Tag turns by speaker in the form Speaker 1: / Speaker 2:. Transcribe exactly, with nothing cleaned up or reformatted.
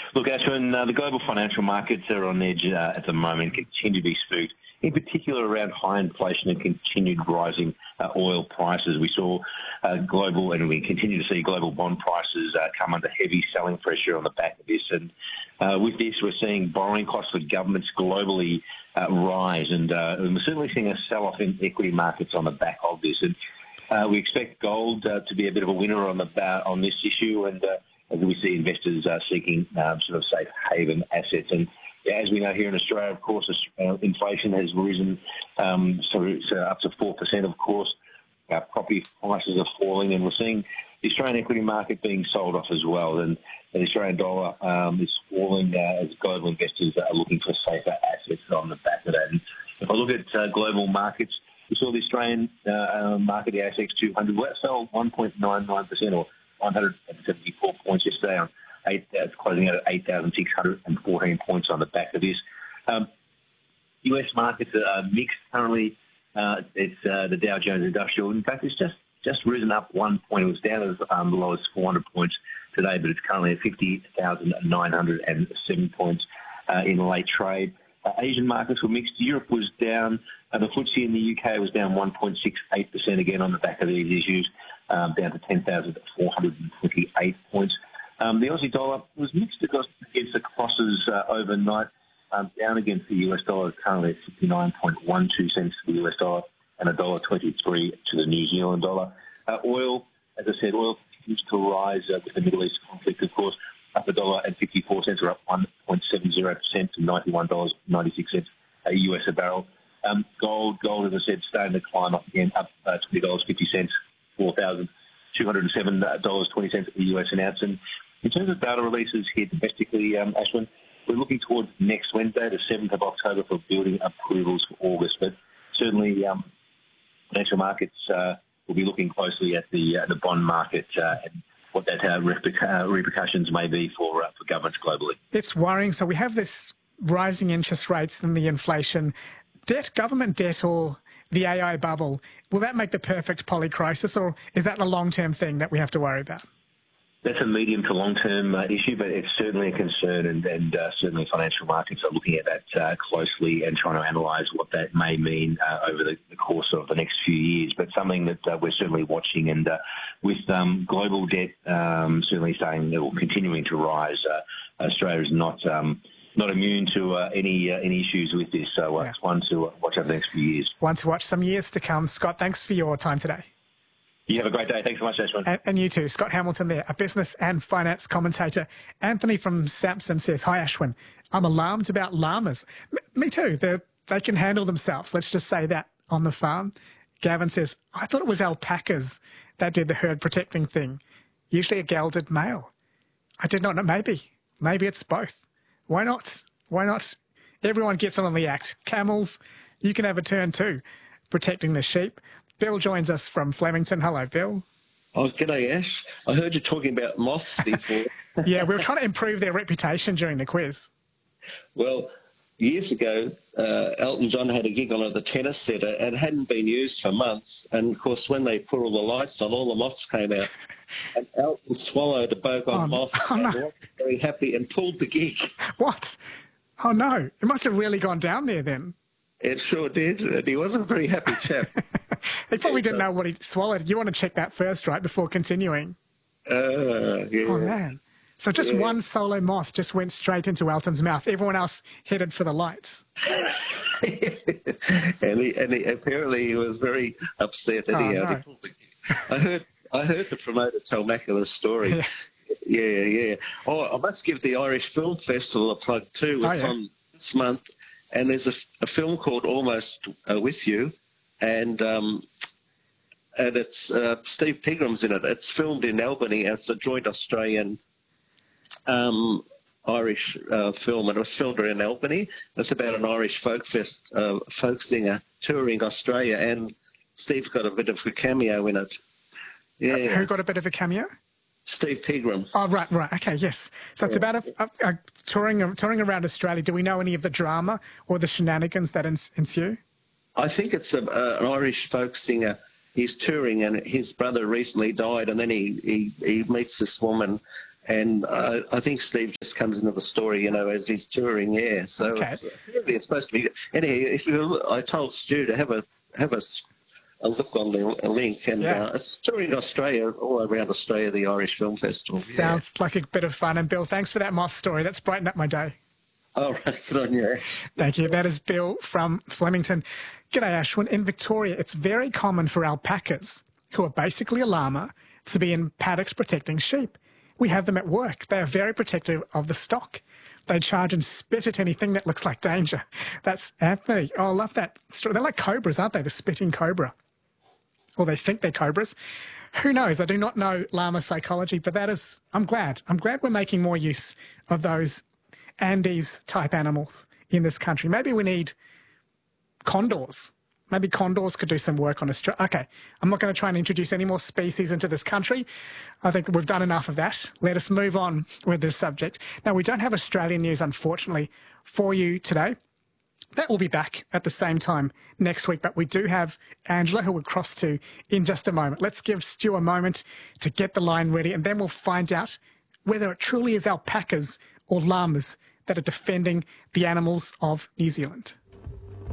Speaker 1: Look, Ashwin, uh, the global financial markets are on edge uh, at the moment, continue to be spooked, in particular around high inflation and continued rising uh, oil prices. We saw uh, global, and we continue to see global bond prices uh, come under heavy selling pressure on the back of this. And uh, with this, we're seeing borrowing costs for governments globally uh, rise, and, uh, and we're certainly seeing a sell-off in equity markets on the back of this. And uh, we expect gold uh, to be a bit of a winner on the uh, on this issue, and uh, as we see investors uh, seeking um, sort of safe haven assets. And yeah, as we know here in Australia, of course, uh, inflation has risen um, so, so up to four percent, of course. Uh, property prices are falling, and we're seeing the Australian equity market being sold off as well. And the Australian dollar um, is falling uh, as global investors are looking for safer assets on the back of that. And if I look at uh, global markets, we saw the Australian uh, market, the A S X two hundred, well, fell one point nine nine percent, or one hundred seventy-four points yesterday, on eight, uh, closing out at eight thousand six hundred fourteen points on the back of this. Um, U S markets are mixed currently. Uh, it's uh, the Dow Jones Industrial. In fact, it's just, just risen up one point. It was down as um, low as four hundred points today, but it's currently at fifty thousand nine hundred seven points uh, in late trade. Uh, Asian markets were mixed. Europe was down. Uh, the F T S E in the U K was down one point six eight percent again on the back of these issues, um, down to ten thousand four hundred twenty-eight points. Um, the Aussie dollar was mixed against the crosses uh, overnight, um, down against the U S dollar, currently at sixty-nine point one two cents to the U S dollar and one dollar twenty-three to the New Zealand dollar. Uh, oil, as I said, oil continues to rise uh, with the Middle East conflict, of course, up a dollar and fifty-four cents, or up one point seven zero percent to ninety-one dollars and ninety-six cents a U S a barrel. Um, gold, gold, as I said, starting to climb up again, up uh, twenty dollars and fifty cents, four thousand two hundred seven dollars and twenty cents a U S an ounce. And in terms of data releases here domestically, um, Ashwin, we're looking towards next Wednesday, the seventh of October, for building approvals for August. But certainly um, financial markets uh, will be looking closely at the uh, the bond market uh, and what that uh, reperc- uh, repercussions may be for uh, for governments globally.
Speaker 2: It's worrying. So we have this rising interest rates and the inflation. Debt, government debt, or the A I bubble, will that make the perfect polycrisis, or is that a long-term thing that we have to worry about?
Speaker 1: That's a medium to long-term uh, issue, but it's certainly a concern, and, and uh, certainly financial markets are looking at that uh, closely and trying to analyse what that may mean uh, over the, the course of the next few years. But something that uh, we're certainly watching, and uh, with um, global debt um, certainly saying that will continuing to rise, uh, Australia is not um, not immune to uh, any uh, any issues with this. So uh, yeah. It's one to watch over the next few years.
Speaker 2: One to watch some years to come. Scott, thanks for your time today.
Speaker 1: You have a great day. Thanks so much, Ashwin.
Speaker 2: And, and you too. Scott Hamilton there, a business and finance commentator. Anthony from Samson says, hi, Ashwin. I'm alarmed about llamas. M- me too. They're, they can handle themselves. Let's just say that on the farm. Gavin says, I thought it was alpacas that did the herd protecting thing. Usually a gelded male. I did not know. Maybe. Maybe it's both. Why not? Why not? Everyone gets on the act. Camels, you can have a turn too, protecting the sheep. Bill joins us from Flemington. Hello, Bill.
Speaker 3: Oh, g'day, Ash. I heard you talking about moths before.
Speaker 2: Yeah, we were trying to improve their reputation during the quiz.
Speaker 3: Well, years ago, uh, Elton John had a gig on at the Tennis Centre and hadn't been used for months. And, of course, when they put all the lights on, all the moths came out. And Elton swallowed a bogeyed
Speaker 2: oh,
Speaker 3: moth
Speaker 2: oh,
Speaker 3: and
Speaker 2: no.
Speaker 3: was very happy and pulled the gig.
Speaker 2: What? Oh, no. It must have really gone down there then.
Speaker 3: It sure did. And he was a very happy chap.
Speaker 2: He probably didn't know what he swallowed. You want to check that first, right, before continuing?
Speaker 3: Uh, yeah.
Speaker 2: Oh, man. So just
Speaker 3: yeah.
Speaker 2: one solo moth just went straight into Elton's mouth. Everyone else headed for the lights.
Speaker 3: and, he, and he, apparently he was very upset.
Speaker 2: Oh,
Speaker 3: Anyhow,
Speaker 2: no.
Speaker 3: I heard I heard the promoter tell Macula's story.
Speaker 2: Yeah.
Speaker 3: yeah, yeah. Oh, I must give the Irish Film Festival a plug too. It's oh, yeah. on this month. And there's a, a film called Almost uh, With You. And um, and it's uh, Steve Pigram's in it. It's filmed in Albany. And it's a joint Australian um, Irish uh, film, and it was filmed in Albany. It's about an Irish folk fest, uh, folk singer touring Australia, and Steve's got a bit of a cameo in it. Yeah,
Speaker 2: who got a bit of a cameo?
Speaker 3: Steve Pigram.
Speaker 2: Oh, right, right. Okay, yes. So it's yeah. about a, a, a touring touring around Australia. Do we know any of the drama or the shenanigans that ens- ensue?
Speaker 3: I think it's a, uh, an Irish folk singer. He's touring, and his brother recently died, and then he, he, he meets this woman, And uh, I think Steve just comes into the story, you know, as he's touring here. So
Speaker 2: okay.
Speaker 3: it's, it's supposed to be. Anyway, if you, I told Stu to have a have a, a look on the link, and
Speaker 2: yeah.
Speaker 3: uh, it's touring Australia, all around Australia, the Irish Film Festival.
Speaker 2: Sounds yeah. like a bit of fun. And Bill, thanks for that moth story. That's brightened up my day.
Speaker 3: All right, good on you.
Speaker 2: Thank you. That is Bill from Flemington. G'day, Ashwin. In Victoria, it's very common for alpacas, who are basically a llama, to be in paddocks protecting sheep. We have them at work. They are very protective of the stock. They charge and spit at anything that looks like danger. That's Anthony. Oh, I love that story. They're like cobras, aren't they? The spitting cobra. Or they think they're cobras. Who knows? I do not know llama psychology, but that is, I'm glad. I'm glad we're making more use of those Andes-type animals in this country. Maybe we need condors. Maybe condors could do some work on Australia. Okay, I'm not going to try and introduce any more species into this country. I think we've done enough of that. Let us move on with this subject. Now, we don't have Australian news, unfortunately, for you today. That will be back at the same time next week, but we do have Angela, who we'll cross to in just a moment. Let's give Stu a moment to get the line ready, and then we'll find out whether it truly is alpacas or llamas that are defending the animals of New Zealand.